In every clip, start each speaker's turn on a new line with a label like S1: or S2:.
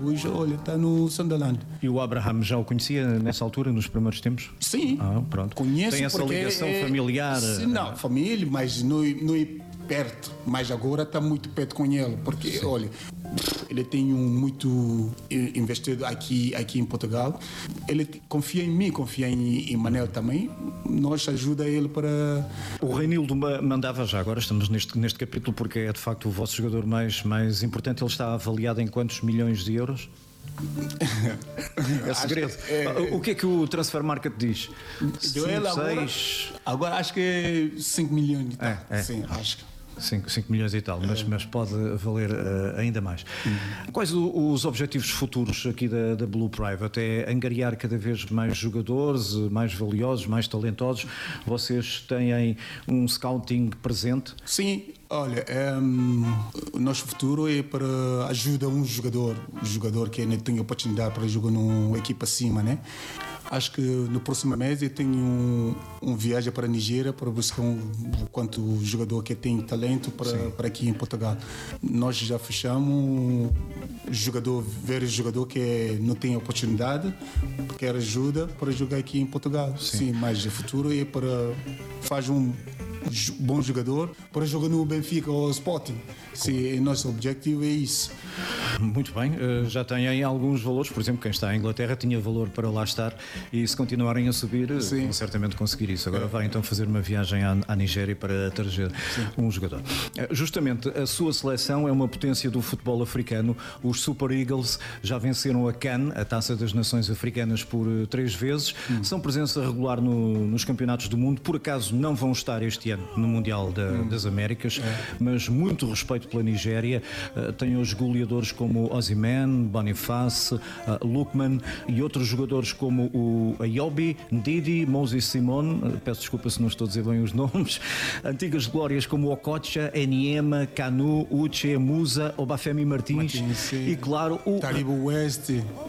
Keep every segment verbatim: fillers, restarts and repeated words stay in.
S1: depois, olha, está no Sunderland.
S2: E o Abraham já o conhecia nessa altura, nos primeiros tempos?
S1: Sim,
S2: ah, pronto.
S1: Conheço.
S2: Tem essa ligação
S1: é,
S2: familiar?
S1: Sim, não, família, mas não, não é perto. Mas agora está muito perto com ele, porque, sim, olha, ele tem um muito investido aqui, aqui em Portugal. Ele confia em mim, confia em, em Manel também. Nós ajuda ele para...
S2: O Reinildo mandava já, agora estamos neste, neste capítulo, porque é de facto o vosso jogador mais, mais importante. Ele está avaliado em quantos milhões de euros? É segredo. É, o que é que o Transfer Market diz?
S1: Deu ele agora, agora acho que é cinco milhões e tal.
S2: É, é.
S1: Sim, acho que.
S2: cinco milhões e tal, mas, é. mas pode valer uh, ainda mais. Uhum. Quais o, os objetivos futuros aqui da, da Blue Private? É angariar cada vez mais jogadores, mais valiosos, mais talentosos? Vocês têm um scouting presente?
S1: Sim, olha, um, o nosso futuro é para ajudar um jogador, um jogador que não tem oportunidade para jogar numa equipa acima, né? Acho que no próximo mês eu tenho um, um viagem para a Nigéria para buscar um quanto jogador que tem talento para, para aqui em Portugal. Nós já fechamos um jogador, ver jogador que não tem oportunidade, quer ajuda para jogar aqui em Portugal. Sim, Sim, mas o futuro é para fazer um bom jogador para jogar no Benfica ou Sporting. Sim, nosso objetivo é isso.
S2: Muito bem, já têm aí alguns valores, por exemplo, quem está em Inglaterra tinha valor para lá estar e se continuarem a subir, sim, vão certamente conseguir isso. Agora vai então fazer uma viagem à, à Nigéria para trazer, sim, um jogador. Justamente, a sua seleção é uma potência do futebol africano. Os Super Eagles já venceram a CAN, a Taça das Nações Africanas, por três vezes. Hum. São presença regular no, nos campeonatos do mundo. Por acaso não vão estar este ano no Mundial da, hum. das Américas, é. mas muito respeito pela Nigéria. Uh, tem os goleadores como Osimhen, Boniface, uh, Lookman e outros jogadores como o Ayobi, Ndidi, Moses Simon, uh, peço desculpa se não estou a dizer bem os nomes, antigas glórias como Okocha, Eniema, Kanu, Uche, Musa, Obafemi Martins, Martins e claro o
S1: Taribo West,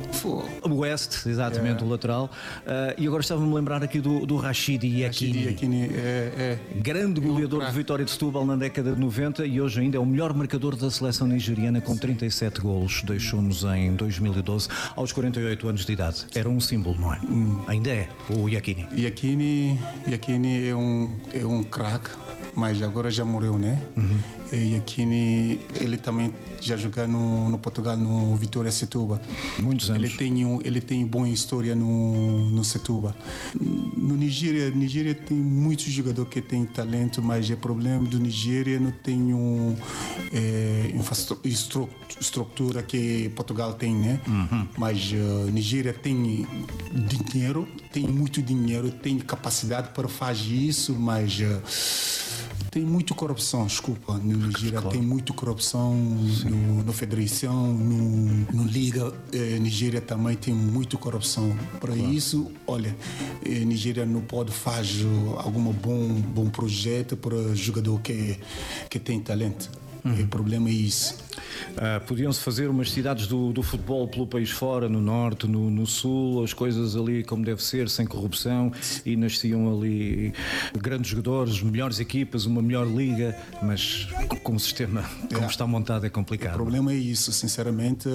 S2: West, exatamente, é. o lateral. Uh, e agora estava-me a lembrar aqui do, do Rashidi Yakini,
S1: Yakini é, é.
S2: grande goleador é um de Vitória de Setúbal na década de noventa e hoje ainda é o melhor marcador da seleção nigeriana com trinta e sete golos. Deixou-nos em dois mil e doze aos quarenta e oito anos de idade. Era um símbolo, não é? Hum. Ainda é, o Yakini.
S1: Yakini, Yakini é um, é um craque, mas agora já morreu, né? Uhum. E Yakini, ele também já jogou no, no Portugal, no Vitória Setúbal.
S2: Muitos anos.
S1: Ele tem, um, ele tem boa história no, no Setúbal. No Nigéria, Nigéria tem muitos jogadores que têm talento, mas o problema do Nigéria não tem um, é, infraestrutura que Portugal tem, né? Uhum. Mas uh, Nigéria tem dinheiro, tem muito dinheiro, tem capacidade para fazer isso, mas... Uh, tem muita corrupção, desculpa, no Nigéria, claro. Tem muita corrupção no, no Federação, no, no Liga, eh, Nigéria também tem muita corrupção. Para claro. Isso, olha, eh, Nigéria não pode fazer algum bom, bom projeto para jogador que, que tem talento. Uhum. O problema é isso.
S2: Uh, podiam-se fazer umas cidades do, do futebol pelo país fora, no norte, no, no sul, as coisas ali como deve ser, sem corrupção, e nasciam ali grandes jogadores, melhores equipas, uma melhor liga, mas com o sistema como é. está montado é complicado.
S1: O problema é isso, sinceramente.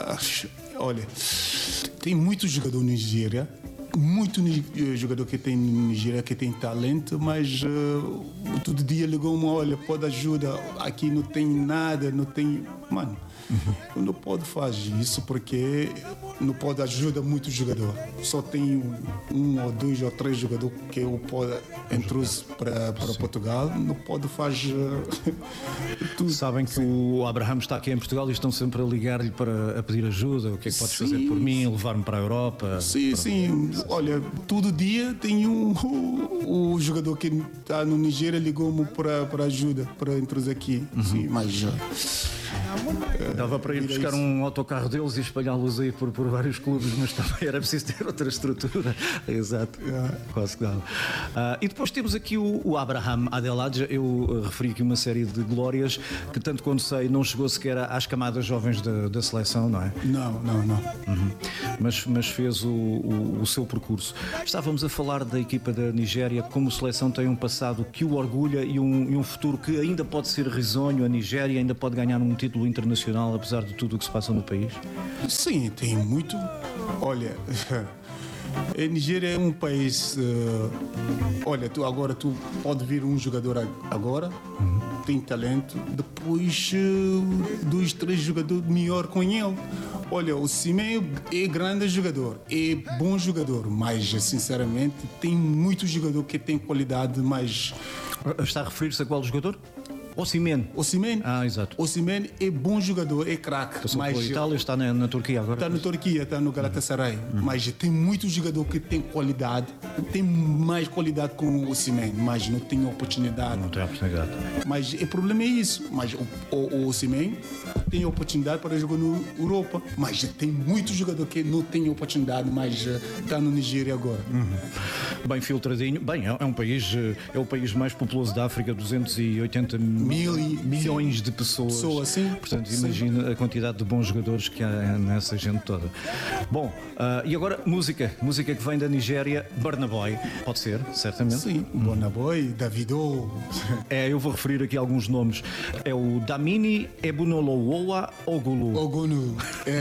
S1: Olha, tem muitos jogadores na Nigéria, muito jogador que tem na Nigéria que tem talento, mas uh, todo dia ligou-me, olha, pode ajuda, aqui não tem nada, não tem... Mano, uhum. eu não posso fazer isso porque não pode ajudar muito jogador. Só tem um ou dois ou três jogadores que eu posso introduzir para, para Portugal, não pode fazer tudo.
S2: Sabem que o Abraham está aqui em Portugal e estão sempre a ligar-lhe para a pedir ajuda, o que é que podes sim. fazer por mim, levar-me para a Europa?
S1: Sim,
S2: para...
S1: sim. Olha, todo dia tem um o, o jogador que está no Nigéria ligou-me para, para ajuda, para introduzir aqui. Uhum. Sim, mas já...
S2: Dava para ir buscar um autocarro deles e espalhá-los aí por, por vários clubes, mas também era preciso ter outra estrutura. Exato, yeah. Quase que dava. Uh, e depois temos aqui o, o Abraham Adeladja. Eu uh, referi aqui uma série de glórias que, tanto quanto sei, não chegou sequer às camadas jovens da, da seleção, não é?
S1: Não, não, não.
S2: Uhum. Mas, mas fez o, o, o seu percurso. Estávamos a falar da equipa da Nigéria, como seleção tem um passado que o orgulha e um, e um futuro que ainda pode ser risonho. A Nigéria ainda pode ganhar um título currículo internacional, apesar de tudo o que se passa no país?
S1: Sim, tem muito. Olha, a Nigéria é um país. Uh, olha, tu agora tu pode vir um jogador agora, uhum. tem talento, depois uh, dois, três jogadores melhor com ele. Olha, o Osimhen é grande jogador, é bom jogador, mas sinceramente tem muito jogador que tem qualidade, mas.
S2: Está a referir-se a qual jogador? Osimhen.
S1: Osimhen.
S2: Ah, exato.
S1: Osimhen é bom jogador, é craque.
S2: Mas a Itália está na, na Turquia agora.
S1: Está na Turquia, está no Galatasaray. Uhum. Mas tem muito jogador que tem qualidade, tem mais qualidade com o Osimhen, mas não tem oportunidade.
S2: Não tem oportunidade.
S1: Mas o problema é isso. Mas o, o, o Osimhen tem oportunidade para jogar na Europa, mas tem muito jogador que não tem oportunidade, mas está no Nigéria agora.
S2: Uhum. Bem filtradinho. Bem, é um país, é o país mais populoso da África, duzentos e oitenta
S1: Mil e,
S2: milhões
S1: sim,
S2: de pessoas.
S1: pessoas sim.
S2: Portanto, imagina a quantidade de bons jogadores que há nessa gente toda. Bom, uh, e agora música. Música que vem da Nigéria, Burna Boy. Pode ser, certamente.
S1: Sim, hum. Burna Boy, Davido.
S2: É, eu vou referir aqui alguns nomes. É o Damini Ebunolowoa Ogulu.
S1: Ogulu. É,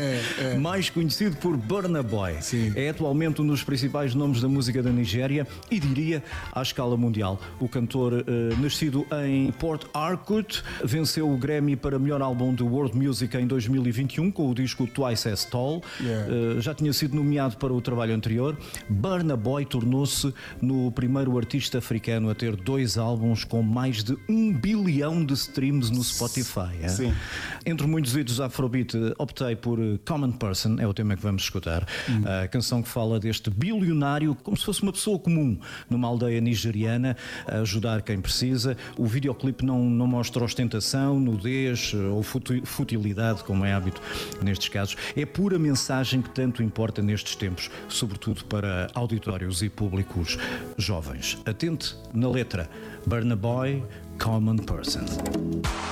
S1: é, é.
S2: Mais conhecido por Burna Boy.
S1: Sim.
S2: É atualmente um dos principais nomes da música da Nigéria e diria à escala mundial. O cantor, uh, nascido em Port Harcourt, venceu o Grammy para melhor álbum de World Music em dois mil e vinte e um com o disco Twice as Tall.
S1: Yeah.
S2: Uh, já tinha sido nomeado para o trabalho anterior. Burna Boy tornou-se no primeiro artista africano a ter dois álbuns com mais de um bilhão de streams no Spotify. É?
S1: Sim.
S2: Entre muitos hits Afrobeat, optei por Common Person, é o tema que vamos escutar. Hum. A canção que fala deste bilionário como se fosse uma pessoa comum numa aldeia nigeriana a ajudar quem precisa. O videoclipe não, não mostra ostentação, nudez ou futilidade, como é hábito nestes casos. É pura mensagem que tanto importa nestes tempos, sobretudo para auditórios e públicos jovens. Atente na letra. Burna Boy, Common Person.